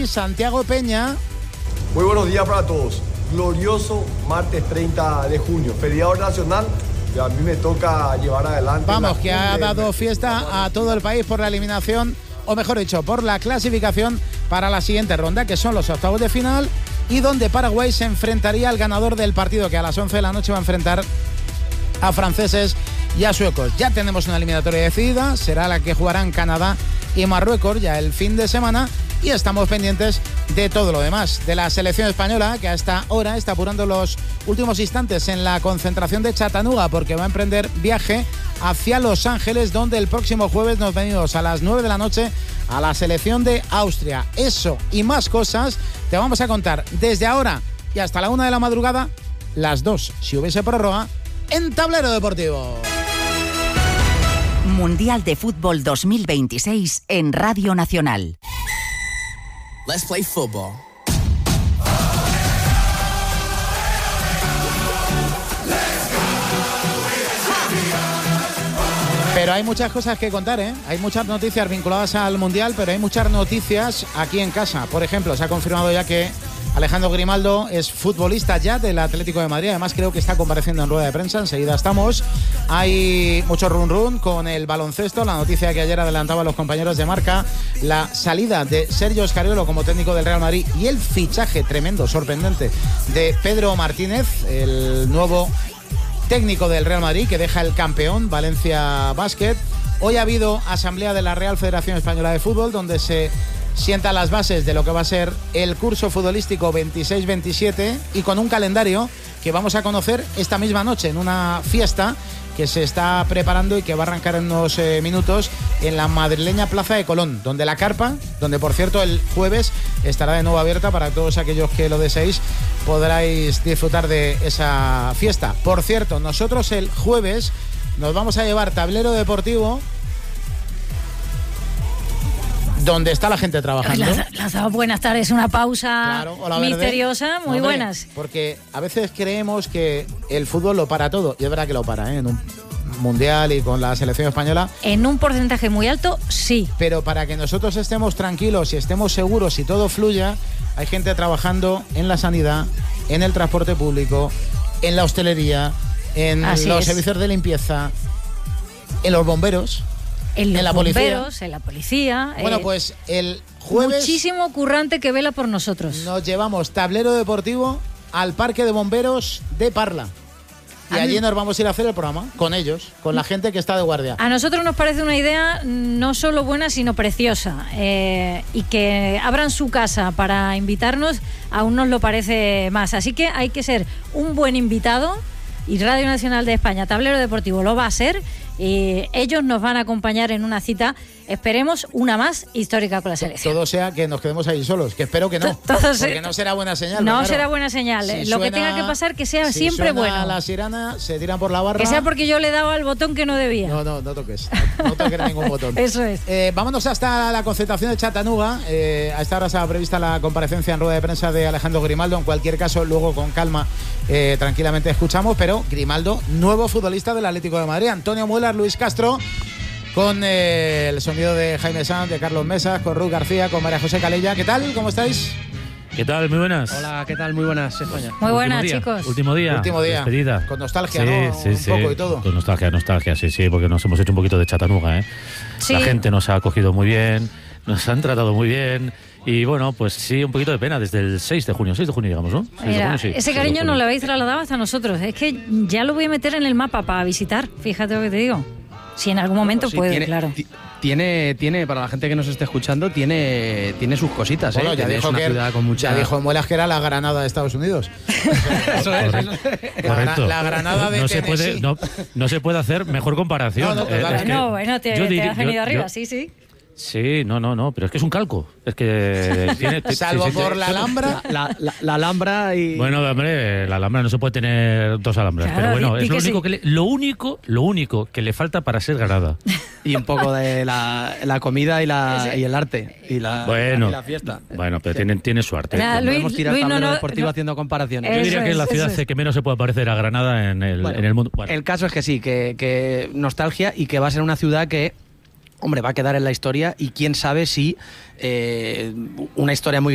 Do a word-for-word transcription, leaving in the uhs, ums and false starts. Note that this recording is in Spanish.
Madrid, Santiago Peña. Muy buenos días para todos. Glorioso martes treinta de junio, feriado nacional. Y a mí me toca llevar adelante. Vamos, que ha dado fiesta a todo el país por la eliminación, o mejor dicho, por la clasificación para la siguiente ronda, que son los octavos de final, y donde Paraguay se enfrentaría al ganador del partido, que a las once de la noche va a enfrentar a franceses y a suecos. Ya tenemos una eliminatoria decidida, será la que jugarán Canadá y Marruecos ya el fin de semana, y estamos pendientes de todo lo demás, de la selección española, que a esta hora está apurando los últimos instantes en la concentración de Chattanooga, porque va a emprender viaje hacia Los Ángeles, donde el próximo jueves nos venimos a las nueve de la noche a la selección de Austria. Eso y más cosas te vamos a contar desde ahora y hasta la una de la madrugada, las dos si hubiese prórroga, en Tablero Deportivo. Mundial de Fútbol dos mil veintiséis en Radio Nacional. Let's play football. Pero hay muchas cosas que contar, ¿eh? Hay muchas noticias vinculadas al Mundial, pero hay muchas noticias aquí en casa. Por ejemplo, se ha confirmado ya que Alejandro Grimaldo es futbolista ya del Atlético de Madrid. Además, creo que está compareciendo en rueda de prensa. Enseguida estamos. Hay mucho run run con el baloncesto. La noticia que ayer adelantaban los compañeros de Marca. La salida de Sergio Scariolo como técnico del Real Madrid y el fichaje tremendo, sorprendente, de Pedro Martínez, el nuevo técnico del Real Madrid, que deja el campeón Valencia Basket. Hoy ha habido asamblea de la Real Federación Española de Fútbol, donde se sientan las bases de lo que va a ser el curso futbolístico veintiséis veintisiete, y con un calendario que vamos a conocer esta misma noche en una fiesta que se está preparando y que va a arrancar en unos eh, minutos en la madrileña Plaza de Colón, donde la carpa, donde por cierto el jueves estará de nuevo abierta para todos aquellos que lo deseéis, podráis disfrutar de esa fiesta. Por cierto, nosotros el jueves nos vamos a llevar Tablero Deportivo, donde está la gente trabajando. Las, las buenas tardes, una pausa claro, hola, misteriosa, muy Hombre, buenas. Porque a veces creemos que el fútbol lo para todo, y es verdad que lo para, ¿eh? En un mundial y con la selección española. En un porcentaje muy alto, sí. Pero para que nosotros estemos tranquilos y estemos seguros y todo fluya, hay gente trabajando en la sanidad, en el transporte público, en la hostelería, en Así los es. servicios de limpieza, en los bomberos. En los en la bomberos, policía. en la policía. Bueno, eh, pues el jueves muchísimo currante que vela por nosotros. nos llevamos Tablero Deportivo al Parque de Bomberos de Parla. Y A allí mí- nos vamos a ir a hacer el programa con ellos, con la gente que está de guardia. A nosotros nos parece una idea no solo buena, sino preciosa. Eh, y que abran su casa para invitarnos, aún nos lo parece más. Así que hay que ser un buen invitado, y Radio Nacional de España, Tablero Deportivo, lo va a ser. Eh, ellos nos van a acompañar en una cita, esperemos, una más histórica con la selección. Todo sea que nos quedemos ahí solos, que espero que no, To- todo se- porque no será buena señal. No claro. será buena señal. Si Lo que suena- tenga que pasar, que sea si siempre suena bueno. la sirena, se tiran por la barra. Que sea porque yo le he dado al botón que no debía. No, no, no toques. No, no toques ningún botón. Eso es. Eh, vámonos hasta la concentración de Chattanooga. Eh, a esta hora se ha prevista la comparecencia en rueda de prensa de Alejandro Grimaldo. En cualquier caso, luego con calma, eh, tranquilamente escuchamos. Pero Grimaldo, nuevo futbolista del Atlético de Madrid. Antonio Muelas, Luis Castro, con eh, el sonido de Jaime Sanz, de Carlos Mesas, con Ruth García, con María José Calella. ¿Qué tal? ¿Cómo estáis? ¿Qué tal? Muy buenas. Hola, ¿qué tal? Muy buenas, España. Muy buenas, Último día, chicos. Último día. Último día. Despedida. Con nostalgia, Sí, ¿no? sí, Un sí. poco y todo. Con nostalgia, nostalgia, sí, sí, porque nos hemos hecho un poquito de Chattanooga, ¿eh? Sí. La gente nos ha acogido muy bien, nos han tratado muy bien. Y bueno, pues sí, un poquito de pena desde el seis de junio. seis de junio llegamos, ¿no? seis de Mira, junio, sí. ese seis de cariño junio. nos lo habéis trasladado hasta nosotros. Es que ya lo voy a meter en el mapa para visitar. Fíjate lo que te digo. Si en algún momento Sí, puede, tiene, claro. ti- Tiene, tiene, para la gente que nos esté escuchando, tiene, tiene sus cositas, Bueno, ¿eh? ya Que dijo es una que ciudad con mucha... ya dijo Muelas que era la Granada de Estados Unidos. Eso es, eso es. La, Correcto. la Granada de no se Tennessee. puede no, no se puede hacer mejor comparación. No, no, Eh, total. es que No, bueno, te, yo te diría- has venido yo- arriba, yo- sí, sí. Sí, no, no, no, pero es que es un calco. Es que tiene, Salvo sí, sí, por sí. la Alhambra. La, la, la Alhambra y... Bueno, hombre, la Alhambra no se puede tener dos Alhambras, Claro, pero bueno, di- di es lo que único sí. que le, lo único, lo único que le falta para ser Granada. y un poco de la, la comida y, la, y el arte y la, Bueno, y la fiesta. Bueno, pero tiene, tiene su arte. Nada, Luis- Podemos tirar Luis, no, tablero no, deportivo no. haciendo comparaciones. Yo Eso diría que es la es, ciudad eso es. que menos se puede parecer a Granada en el, Bueno, en el mundo. Bueno, El caso es que sí, que, que nostalgia y que va a ser una ciudad que, hombre, va a quedar en la historia y quién sabe si eh, una historia muy